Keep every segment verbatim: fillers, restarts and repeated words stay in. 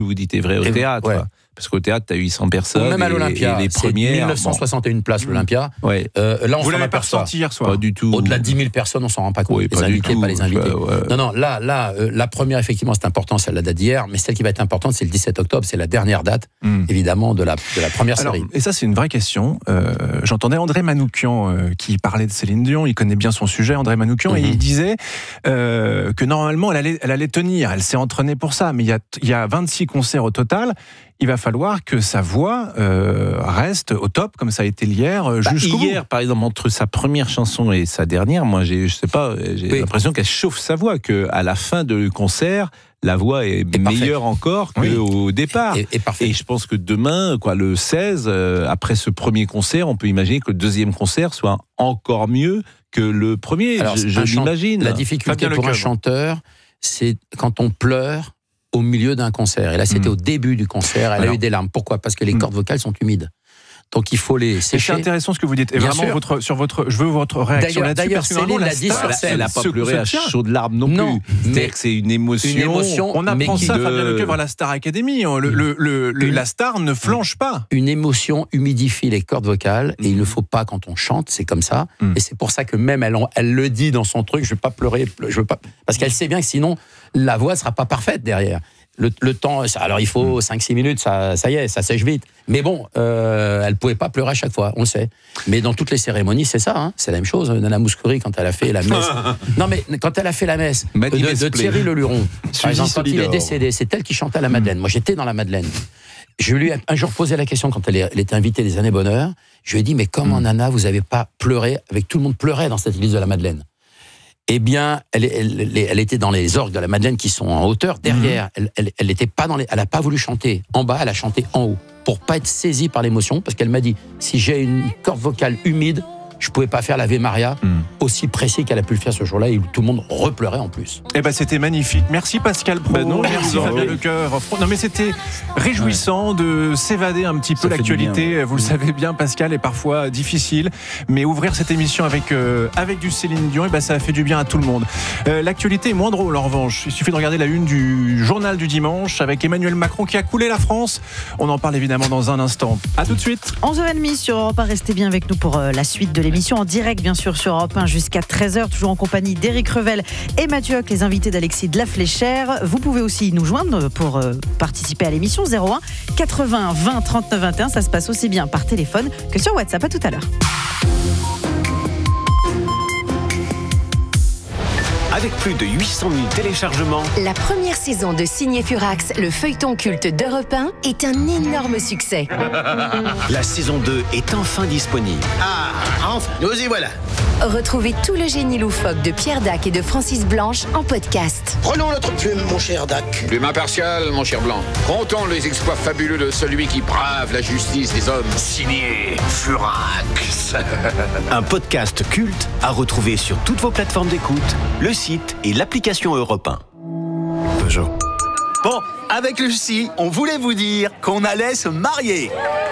vous dites est vrai au Et théâtre. ouais. Parce qu'au théâtre, tu as huit cents personnes. Ou même à l'Olympia, et les c'est premières, mille neuf cent soixante et une places l'Olympia. Ouais. Euh, là, on Vous s'en l'avez pas aperçoit. ressenti hier soir? Pas du tout. Au-delà de dix mille personnes, on s'en rend pas compte. Oui, les pas du invités, tout. pas les invités. Ouais, ouais. Non, non, là, là euh, la première, effectivement, c'est important, c'est la date d'hier, mais celle qui va être importante, c'est le dix-sept octobre, c'est la dernière date, Mm. évidemment, de la, de la première Alors, série. et ça, c'est une vraie question. Euh, j'entendais André Manoukian euh, qui parlait de Céline Dion, il connaît bien son sujet, André Manoukian, Mm-hmm. et il disait euh, que normalement, elle allait, elle allait tenir, elle s'est entraînée pour ça, mais il y a, il y a vingt-six concerts au total. Il va falloir que sa voix euh, reste au top, comme ça a été hier, euh, Bah, jusqu'au hier, bout. par exemple, entre sa première chanson et sa dernière, moi, j'ai, je sais pas, j'ai Oui. l'impression qu'elle chauffe sa voix, que à la fin du concert, la voix est, Et meilleure encore qu'au Oui. départ. Et, et parfait. Et je pense que demain, quoi, le seize, euh, après ce premier concert, on peut imaginer que le deuxième concert soit encore mieux que le premier. Alors, je je un chant- l'imagine. La difficulté Fabien pour un Lecoeuvre. chanteur, c'est quand on pleure au milieu d'un concert. Et là, c'était Mm. au début du concert, elle Alors. a eu des larmes. Pourquoi ? Parce que les Mm. cordes vocales sont humides. Donc il faut les Et c'est sécher. intéressant ce que vous dites. Et Bien vraiment, sûr. votre, sur votre, je veux votre réaction D'ailleurs- là-dessus. d'ailleurs, parce que normalement, Céline la l'a dit star, sur scène. Elle n'a se- pas se pleuré à tient. chaudes larmes non, Non, plus. mais C'est-à-dire que c'est une émotion. une émotion. On apprend mais ça, qui- Fabien de- Lecoeuvre, à la Star Academy. Le, le, le, le- Une- la star ne flanche pas. Une émotion humidifie les cordes vocales et il ne faut pas quand on chante, c'est comme ça. Mm. Et c'est pour ça que même elle, en- elle le dit dans son truc, je ne vais pas pleurer, je veux pas, parce qu'elle sait bien que sinon la voix ne sera pas parfaite derrière. Le, le temps, ça- alors il faut cinq six minutes, ça, ça y est, ça sèche vite. Mais bon, euh, elle ne pouvait pas pleurer à chaque fois, on le sait. Mais dans toutes les cérémonies, c'est ça, hein, c'est la même chose. Nana Mouskouri, quand elle a fait la messe. Non, mais quand elle a fait la messe de, Madi de Mesplé. Thierry Leluron, Suzy par exemple, quand il est Solidor. décédé, c'est elle qui chantait à la Madeleine. Moi, j'étais dans la Madeleine. Je lui ai un jour posé la question quand elle, est- elle était invitée des Années Bonheur. Je lui ai dit, mais comment, Nana, vous n'avez pas pleuré avec tout le monde pleurait dans cette église de la Madeleine? Eh bien, elle, elle, elle, elle était dans les orgues de la Madeleine qui sont en hauteur. Derrière, elle, elle, elle était pas dans les, elle a pas voulu chanter en bas, elle a chanté en haut pour pas être saisie par l'émotion, parce qu'elle m'a dit, si j'ai une corde vocale humide, je pouvais pas faire l'Ave Maria Mm. aussi précis qu'elle a pu le faire ce jour-là, et où tout le monde repleurait en plus. Eh ben, c'était magnifique. Merci Pascal Pro. Ben non, merci non, Fabien oui. Lecoeuvre. Non, mais c'était réjouissant de s'évader un petit peu Ça fait du l'actualité. bien, ouais. Vous le savez bien, Pascal, est parfois difficile. Mais ouvrir cette émission avec, euh, avec du Céline Dion, eh ben, ça a fait du bien à tout le monde. Euh, l'actualité est moins drôle en revanche. Il suffit de regarder la une du journal du dimanche avec Emmanuel Macron qui a coulé la France. On en parle évidemment dans un instant. À tout de suite. onze heures trente sur Europe un, restez bien avec nous pour euh, la suite de l'émission en direct bien sûr sur Europe un jusqu'à treize heures, toujours en compagnie d'Éric Revel et Mathieu Hoc, les invités d'Alexis de la Fléchère. Vous pouvez aussi nous joindre pour euh, participer à l'émission zéro un quatre-vingts vingt trente-neuf vingt et un. Ça se passe aussi bien par téléphone que sur WhatsApp. À tout à l'heure. Avec plus de huit cent mille téléchargements, La première saison de Signé Furax, le feuilleton culte d'Europe un, est un énorme succès. la saison deux est enfin disponible. Ah, enfin, nous y voilà. Retrouvez tout le génie loufoque de Pierre Dac et de Francis Blanche en podcast. Prenons notre plume, mon cher Dac. Plume impartiale, mon cher Blanc. Comptons les exploits fabuleux de celui qui brave la justice des hommes. Signé Furax. Un podcast culte à retrouver sur toutes vos plateformes d'écoute, le site et l'application Europe un. Peugeot. Bon, avec Lucie, on voulait vous dire qu'on allait se marier.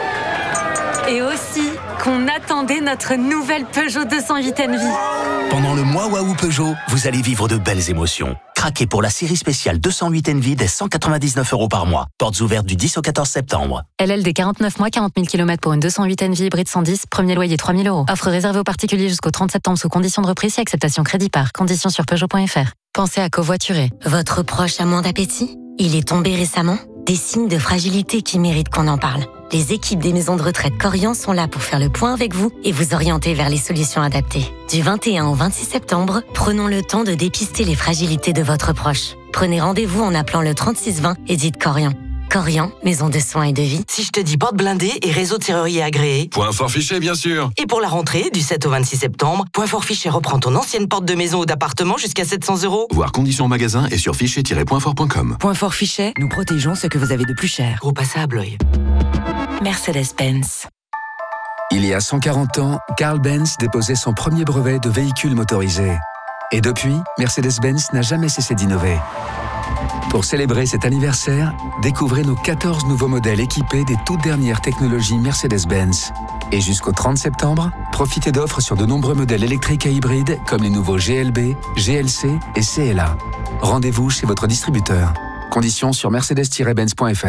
Et aussi qu'on attendait notre nouvelle Peugeot deux cent huit Envy. Pendant le mois Waouh Peugeot, vous allez vivre de belles émotions. Craquez pour la série spéciale deux cent huit Envy dès cent quatre-vingt-dix-neuf euros par mois. Portes ouvertes du dix au quatorze septembre. L L D quarante-neuf mois, quarante mille kilomètres pour une deux cent huit Envy hybride cent dix, premier loyer trois mille euros. Offre réservée aux particuliers jusqu'au trente septembre sous conditions de reprise et acceptation crédit par. Conditions sur Peugeot point F R. Pensez à covoiturer. Votre proche a moins d'appétit ? Il est tombé récemment ? Des signes de fragilité qui méritent qu'on en parle. Les équipes des maisons de retraite Corian sont là pour faire le point avec vous et vous orienter vers les solutions adaptées. Du vingt et un au vingt-six septembre, prenons le temps de dépister les fragilités de votre proche. Prenez rendez-vous en appelant le trente-six vingt et dites Corian. Corian, maison de soins et de vie. Si je te dis porte blindée et réseau de serrurier agréé. Point fort fiché, bien sûr. Et pour la rentrée, du sept au vingt-six septembre, Point fort fiché reprend ton ancienne porte de maison ou d'appartement jusqu'à sept cents euros. Voir conditions en magasin et sur fichier tiret point fort point com. Point fort fichet, nous protégeons ce que vous avez de plus cher. Groupe Assa Abloy. Mercedes-Benz. Il y a cent quarante ans, Carl Benz déposait son premier brevet de véhicule motorisé. Et depuis, Mercedes-Benz n'a jamais cessé d'innover. Pour célébrer cet anniversaire, découvrez nos quatorze nouveaux modèles équipés des toutes dernières technologies Mercedes-Benz. Et jusqu'au trente septembre, profitez d'offres sur de nombreux modèles électriques et hybrides comme les nouveaux G L B, G L C et C L A. Rendez-vous chez votre distributeur. Conditions sur mercedes tiret benz point f r.